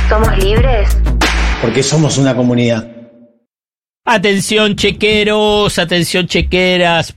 ¿Somos libres? Porque somos una comunidad. Atención chequeros, atención chequeras.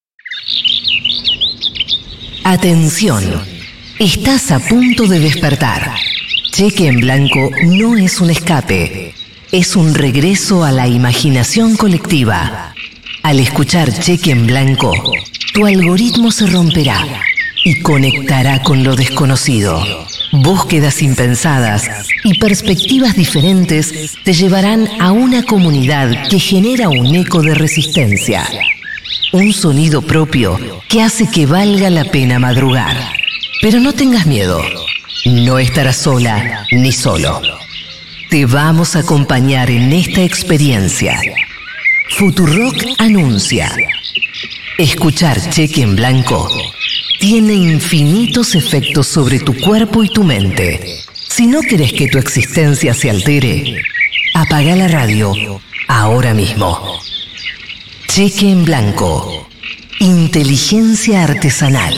Atención, estás a punto de despertar. Cheque en blanco no es un escape, es un regreso a la imaginación colectiva. Al escuchar Cheque en blanco, tu algoritmo se romperá y conectará con lo desconocido. Búsquedas impensadas y perspectivas diferentes te llevarán a una comunidad que genera un eco de resistencia. Un sonido propio que hace que valga la pena madrugar. Pero no tengas miedo, no estarás sola ni solo. Te vamos a acompañar en esta experiencia. Futurock anuncia: escuchar Cheque en blanco tiene infinitos efectos sobre tu cuerpo y tu mente. Si no querés que tu existencia se altere, apaga la radio ahora mismo. Cheque en blanco. Inteligencia artesanal.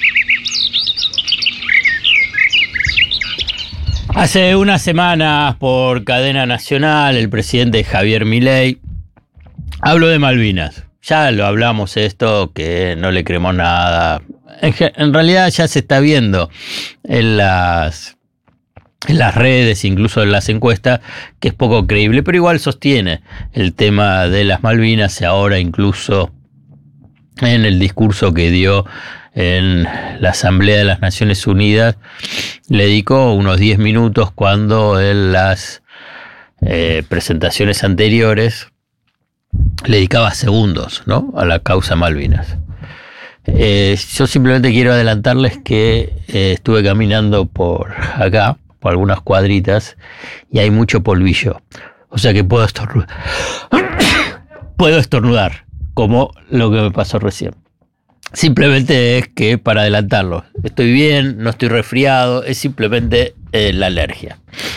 Hace unas semanas, por cadena nacional, el presidente Javier Milei habló de Malvinas. Ya lo hablamos esto, que no le creemos nada. En realidad ya se está viendo en las redes, incluso en las encuestas, que es poco creíble, pero igual sostiene el tema de las Malvinas, y ahora incluso en el discurso que dio en la Asamblea de las Naciones Unidas, le dedicó unos 10 minutos cuando en las presentaciones anteriores le dedicaba segundos, ¿no?, a la causa Malvinas. Yo simplemente quiero adelantarles que estuve caminando por acá, por algunas cuadritas, y hay mucho polvillo. O sea que puedo estornudar. Puedo estornudar, como lo que me pasó recién. Simplemente es que, para adelantarlo, estoy bien, no estoy resfriado, es simplemente la alergia.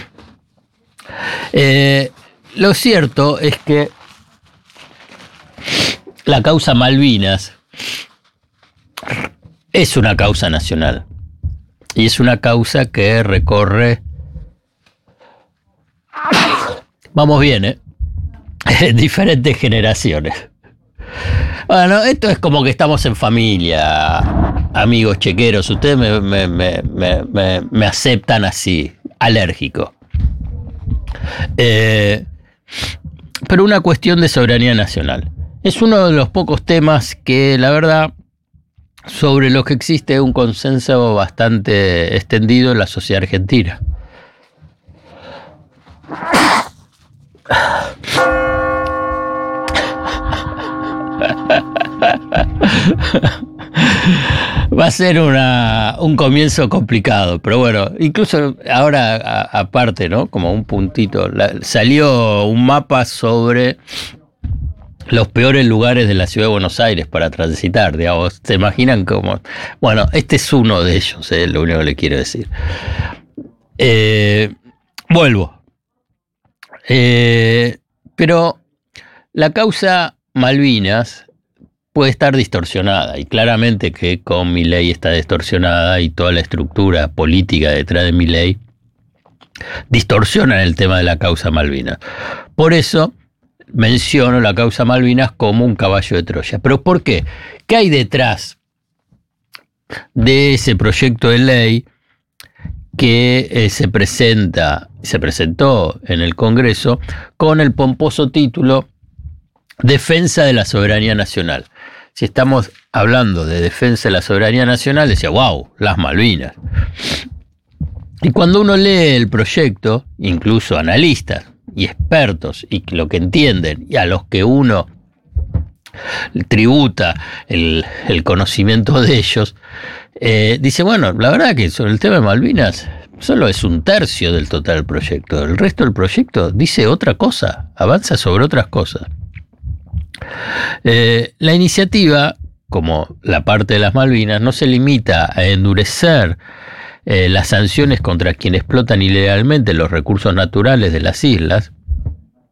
Lo cierto es que la causa Malvinas es una causa nacional. Y es una causa que recorre... Vamos bien, diferentes generaciones. Bueno, esto es como que estamos en familia, amigos chequeros. Ustedes me aceptan así, alérgico. Pero una cuestión de soberanía nacional. Es uno de los pocos temas que, la verdad, sobre los que existe un consenso bastante extendido en la sociedad argentina. Va a ser un comienzo complicado, pero bueno, incluso ahora, aparte, ¿no?, como un puntito, salió un mapa sobre los peores lugares de la ciudad de Buenos Aires para transitar, digamos. ¿Se imaginan cómo? Bueno, este es uno de ellos, lo único que le quiero decir. Vuelvo. Pero la causa Malvinas puede estar distorsionada, y claramente que con Milei está distorsionada, y toda la estructura política detrás de Milei distorsiona el tema de la causa Malvinas. Por eso menciono la causa Malvinas como un caballo de Troya. ¿Pero por qué? ¿Qué hay detrás de ese proyecto de ley que se presentó en el Congreso con el pomposo título Defensa de la Soberanía Nacional? Si estamos hablando de defensa de la soberanía nacional, decía, wow, las Malvinas. Y cuando uno lee el proyecto, incluso analistas y expertos, y lo que entienden, y a los que uno tributa el conocimiento de ellos, dice, bueno, la verdad que sobre el tema de Malvinas solo es un tercio del total del proyecto. El resto del proyecto dice otra cosa, avanza sobre otras cosas. La iniciativa, como la parte de las Malvinas, no se limita a endurecer las sanciones contra quienes explotan ilegalmente los recursos naturales de las islas,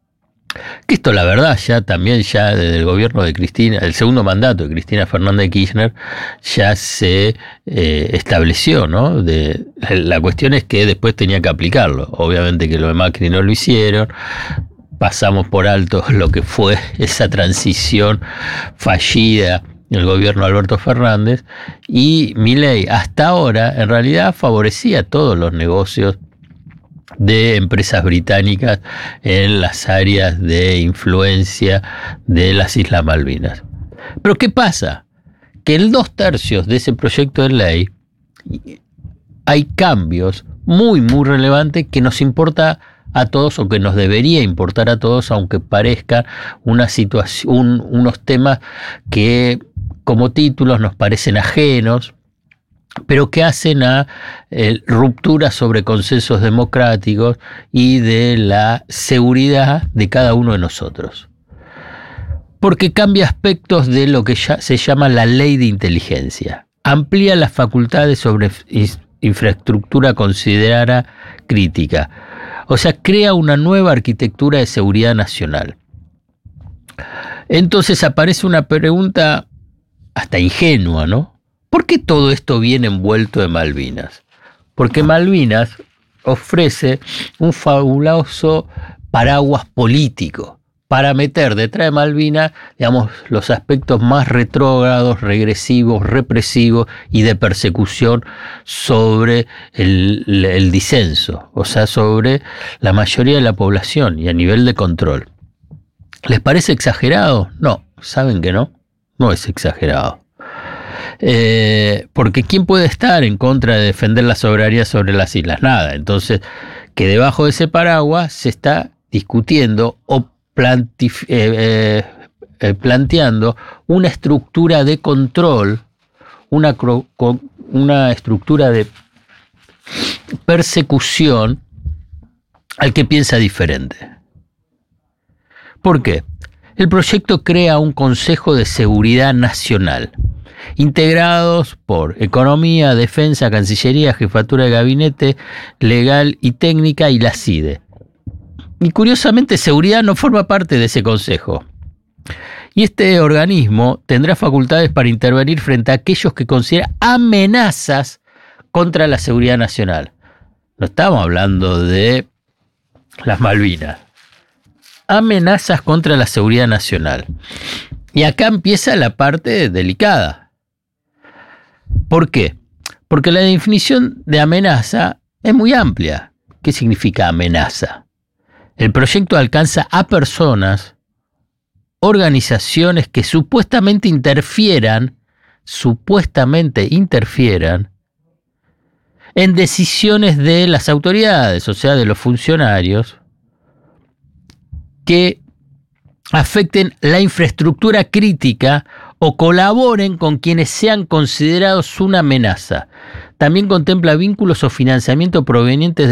Que esto, la verdad, ya desde el gobierno de Cristina, el segundo mandato de Cristina Fernández de Kirchner, ya se estableció, ¿no? La cuestión es que después tenía que aplicarlo. Obviamente que los de Macri no lo hicieron. Pasamos por alto lo que fue esa transición fallida del gobierno de Alberto Fernández, y Milei hasta ahora en realidad favorecía todos los negocios de empresas británicas en las áreas de influencia de las Islas Malvinas. Pero ¿qué pasa? Que en 2/3 de ese proyecto de ley hay cambios muy relevantes que nos importa a todos, o que nos debería importar a todos, aunque parezcan una situación, unos temas que como títulos nos parecen ajenos, pero que hacen a rupturas sobre consensos democráticos y de la seguridad de cada uno de nosotros. Porque cambia aspectos de lo que ya se llama la ley de inteligencia. Amplía las facultades sobre infraestructura considerada crítica. O sea, crea una nueva arquitectura de seguridad nacional. Entonces aparece una pregunta hasta ingenua, ¿no? ¿Por qué todo esto viene envuelto de Malvinas? Porque Malvinas ofrece un fabuloso paraguas político para meter detrás de Malvinas, digamos, los aspectos más retrógrados, regresivos, represivos y de persecución sobre el disenso, o sea, sobre la mayoría de la población y a nivel de control. ¿Les parece exagerado? No, saben que no es exagerado. Porque ¿quién puede estar en contra de defender la soberanía sobre las islas? Nada. Entonces, que debajo de ese paraguas se está discutiendo o planteando una estructura de control, una estructura de persecución al que piensa diferente. ¿Por qué? El proyecto crea un Consejo de Seguridad Nacional, integrados por Economía, Defensa, Cancillería, Jefatura de Gabinete, Legal y Técnica y la CIDE. Y curiosamente, Seguridad no forma parte de ese consejo. Y este organismo tendrá facultades para intervenir frente a aquellos que considera amenazas contra la seguridad nacional. No estamos hablando de las Malvinas. Amenazas contra la seguridad nacional. Y acá empieza la parte delicada. ¿Por qué? Porque la definición de amenaza es muy amplia. ¿Qué significa amenaza? El proyecto alcanza a personas, organizaciones que supuestamente interfieran en decisiones de las autoridades, o sea, de los funcionarios, que afecten la infraestructura crítica o colaboren con quienes sean considerados una amenaza. También contempla vínculos o financiamiento provenientes